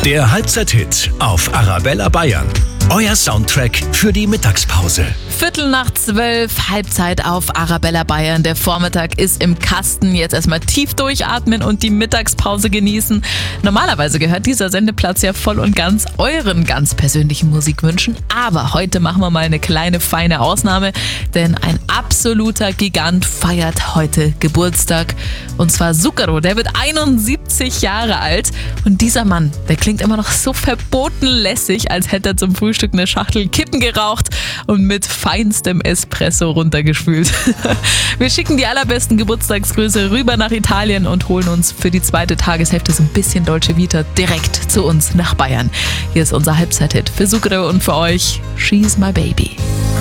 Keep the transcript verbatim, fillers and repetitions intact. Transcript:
Der Halbzeit-Hit auf Arabella Bayern. Euer Soundtrack für die Mittagspause. Viertel nach zwölf, Halbzeit auf Arabella Bayern. Der Vormittag ist im Kasten. Jetzt erstmal tief durchatmen und die Mittagspause genießen. Normalerweise gehört dieser Sendeplatz ja voll und ganz euren ganz persönlichen Musikwünschen. Aber heute machen wir mal eine kleine, feine Ausnahme. Denn ein absoluter Gigant feiert heute Geburtstag. Und zwar Zucchero. Der wird einundsiebzig Jahre alt. Und dieser Mann, der klingt immer noch so verboten lässig, als hätte er zum Frühstück eine Schachtel Kippen geraucht und mit feinstem Espresso runtergespült. Wir schicken die allerbesten Geburtstagsgrüße rüber nach Italien und holen uns für die zweite Tageshälfte so ein bisschen Dolce Vita direkt zu uns nach Bayern. Hier ist unser Halbzeit-Hit für Zucchero und für euch She's My Baby.